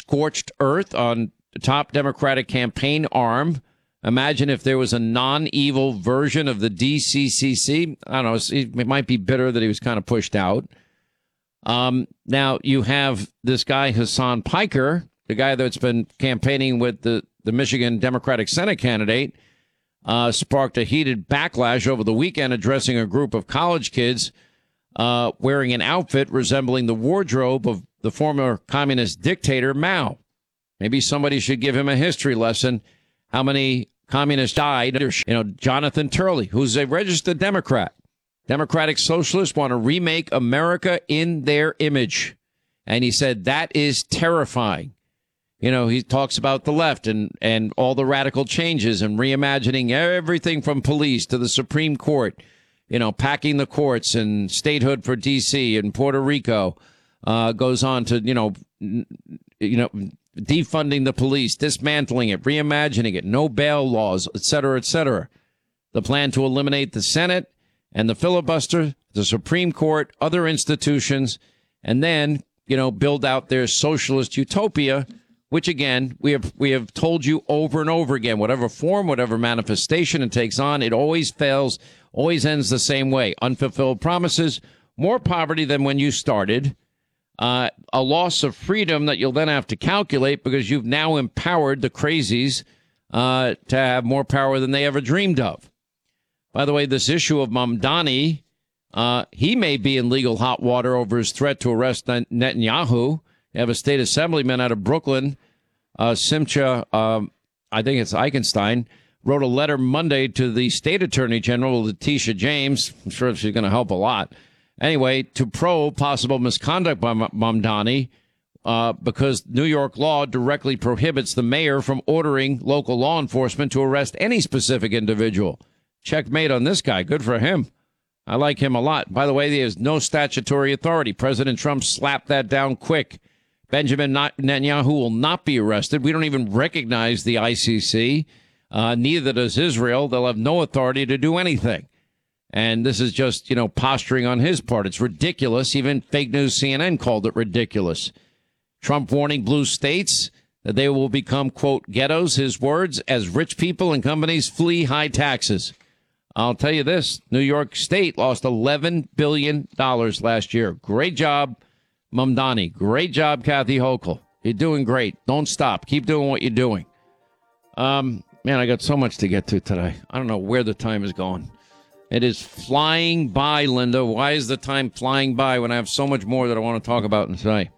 scorched earth on the top Democratic campaign arm. Imagine if there was a non-evil version of the DCCC. I don't know. It might be bitter that he was kind of pushed out. Now, you have this guy, Hassan Piker, the guy that's been campaigning with the Michigan Democratic Senate candidate, sparked a heated backlash over the weekend addressing a group of college kids wearing an outfit resembling the wardrobe of the former communist dictator Mao. Maybe somebody should give him a history lesson. How many communists died? Jonathan Turley, who's a registered Democrat. Democratic socialists want to remake America in their image. And he said that is terrifying. He talks about the left and all the radical changes and reimagining everything from police to the Supreme Court, packing the courts and statehood for D.C. and Puerto Rico, goes on to, defunding the police, dismantling it, reimagining it, no bail laws, et cetera, et cetera. The plan to eliminate the Senate and the filibuster, the Supreme Court, other institutions, and then, build out their socialist utopia, which, again, we have told you over and over again, whatever form, whatever manifestation it takes on, it always fails, always ends the same way. Unfulfilled promises, more poverty than when you started, a loss of freedom that you'll then have to calculate because you've now empowered the crazies to have more power than they ever dreamed of. By the way, this issue of Mamdani, he may be in legal hot water over his threat to arrest Netanyahu. You have a state assemblyman out of Brooklyn, Simcha, I think it's Eichenstein, wrote a letter Monday to the state attorney general, Letitia James. I'm sure she's going to help a lot. Anyway, to probe possible misconduct by Mamdani because New York law directly prohibits the mayor from ordering local law enforcement to arrest any specific individual. Checkmate on this guy. Good for him. I like him a lot. By the way, there is no statutory authority. President Trump slapped that down quick. Benjamin Netanyahu will not be arrested. We don't even recognize the ICC. Neither does Israel. They'll have no authority to do anything. And this is just, posturing on his part. It's ridiculous. Even fake news CNN called it ridiculous. Trump warning blue states that they will become, quote, ghettos, his words, as rich people and companies flee high taxes. I'll tell you this. New York State lost $11 billion last year. Great job, Mamdani. Great job, Kathy Hochul. You're doing great. Don't stop. Keep doing what you're doing. Man, I got so much to get to today. I don't know where the time is going. It is flying by, Linda. Why is the time flying by when I have so much more that I want to talk about and say?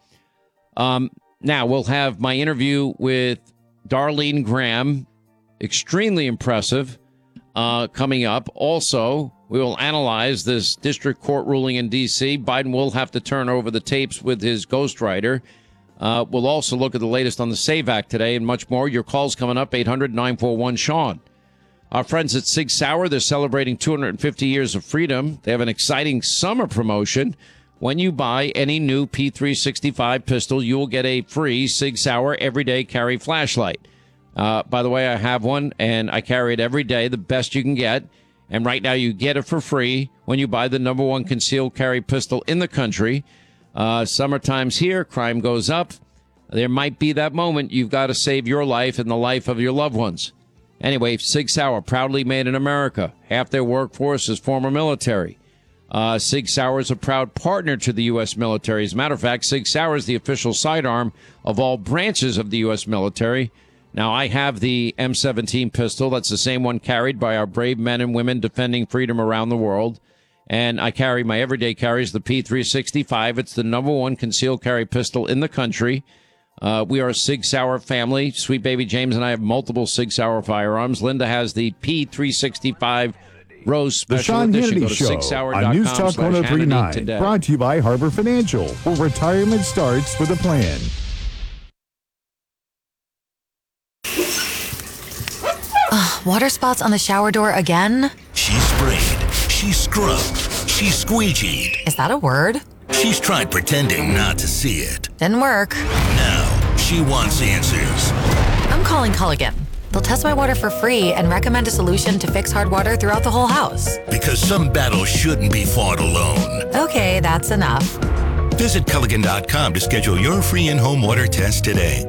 Now, we'll have my interview with Darlene Graham. Extremely impressive. Coming up. Also, we will analyze this district court ruling in D.C. Biden will have to turn over the tapes with his ghostwriter. We'll also look at the latest on the SAVE Act today and much more. Your calls coming up, 800-941-SEAN. Our friends at Sig Sauer, they're celebrating 250 years of freedom. They have an exciting summer promotion. When you buy any new P365 pistol, you will get a free Sig Sauer everyday carry flashlight. By the way, I have one, and I carry it every day, the best you can get. And right now, you get it for free when you buy the #1 concealed carry pistol in the country. Summertime's here. Crime goes up. There might be that moment you've got to save your life and the life of your loved ones. Anyway, Sig Sauer, proudly made in America. Half their workforce is former military. Sig Sauer is a proud partner to the U.S. military. As a matter of fact, Sig Sauer is the official sidearm of all branches of the U.S. military. Now, I have the M17 pistol. That's the same one carried by our brave men and women defending freedom around the world. And I carry my everyday carries, the P365. It's the #1 concealed carry pistol in the country. We are a Sig Sauer family. Sweet baby James and I have multiple Sig Sauer firearms. Linda has the P365 Rose Special Edition. Go to SigSauer.com on News Talk 103.9. Brought to you by Harbor Financial, where retirement starts with a plan. Water spots on the shower door again? She sprayed. She scrubbed. She squeegeed. Is that a word? She's tried pretending not to see it. Didn't work. Now, she wants answers. I'm calling Culligan. They'll test my water for free and recommend a solution to fix hard water throughout the whole house. Because some battles shouldn't be fought alone. Okay, that's enough. Visit Culligan.com to schedule your free in-home water test today.